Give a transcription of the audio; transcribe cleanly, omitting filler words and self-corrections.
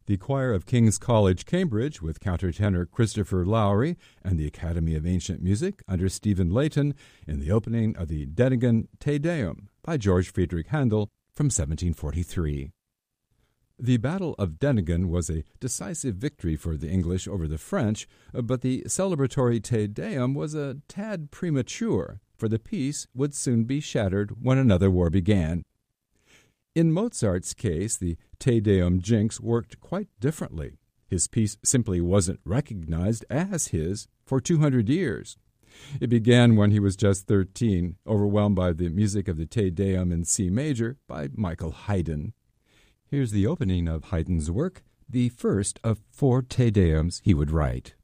The choir of King's College, Cambridge, with countertenor Christopher Lowry, and the Academy of Ancient Music under Stephen Layton in the opening of the Dettingen Te Deum by George Friedrich Handel from 1743. The Battle of Dettingen was a decisive victory for the English over the French, but the celebratory Te Deum was a tad premature, for the peace would soon be shattered when another war began. In Mozart's case, the Te Deum jinx worked quite differently. His piece simply wasn't recognized as his for 200 years. It began when he was just 13, overwhelmed by the music of the Te Deum in C major by Michael Haydn. Here's the opening of Haydn's work, the first of 4 Te Deums he would write.